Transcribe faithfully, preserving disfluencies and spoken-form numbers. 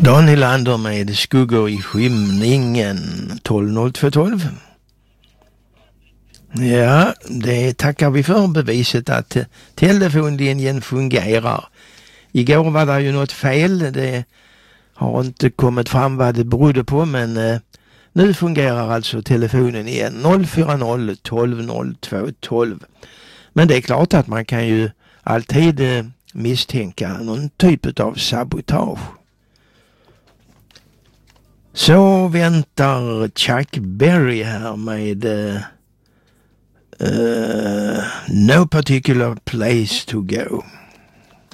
Dan Hylander med Skuggor i skymningen tolv noll två tolv. Ja, det tackar vi för, beviset att telefonlinjen fungerar. Igår var det ju något fel, det har inte kommit fram vad det berodde på, men eh, nu fungerar alltså telefonen igen. noll fyra noll tolv noll två tolv. Men det är klart att man kan ju alltid eh, misstänka någon typ av sabotage. Så väntar Chuck Berry här med uh, uh, No Particular Place to Go.